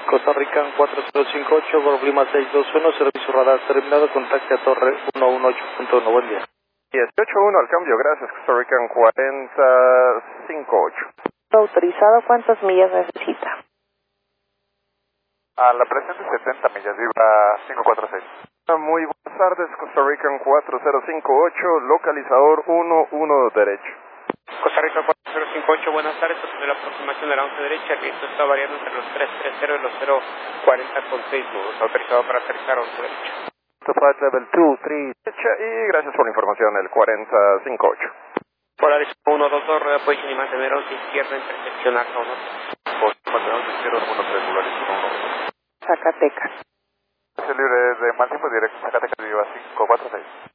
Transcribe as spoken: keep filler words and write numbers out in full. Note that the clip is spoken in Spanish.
Costa Rica cuatro cero cinco ocho, Golf Lima seis dos uno, servicio radar terminado, contacte a Torre ciento dieciocho punto uno, buen día. dieciocho uno al cambio, gracias, Costa Rican cuarenta cincuenta y ocho. Autorizado, ¿cuántas millas necesita? A la presente setenta millas, vibra cinco cuatro seis. Muy buenas tardes, Costa Rican cuatro cero cinco ocho, localizador uno uno derecho. Costa Rica cuatro cero cinco ocho, buenas tardes, obtuve la aproximación de la once derecha, el viento está variando entre los trescientos treinta y los cero cuarenta con seis nudos, autorizado para aterrizar once derecha. Flight level dos tres derecha y gracias por la información, el cuarenta cincuenta y ocho. Polaris uno dos dos, rueda position y mantener once izquierda, intersección alfa uno. Mantener once izquierda, uno tres, Polaris uno uno. Zacatecas. Es libre de mal tiempo directo, Zacatecas, viva cinco cuatro seis.